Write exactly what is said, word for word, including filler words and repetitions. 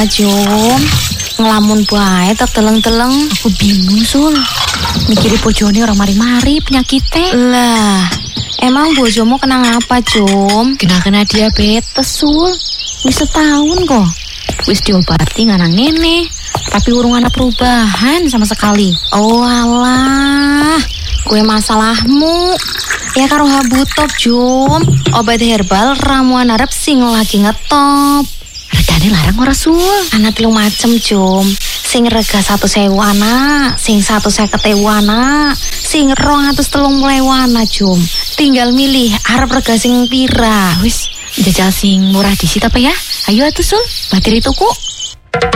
apa, Jom? Ngelamun bae tak teleng-teleng. Aku bingung, Sul. Mikiri bojone orang mari-mari penyakitnya. Lah, emang bojomu kena apa, Jom? Kena-kena diabetes, Sul. Wis setahun kok. Wis diobati nganang ngene, tapi urung ana perubahan sama sekali. Oh alah, kue masalahmu. Ya karo Habutop, Jom. Obat herbal ramuan Arab sing lagi ngetop. Regane larang ora, Sul? Ana telu macem, Jom. Sing rega satu sewu ana, sing satu seket ewu ana, sing rong atus telung puluh ewu ana, Jom. Tinggal milih arep rega sing pira. Wis, jajal sing murah disit apa ya? Ayo atuh, Sul, bateri tuku.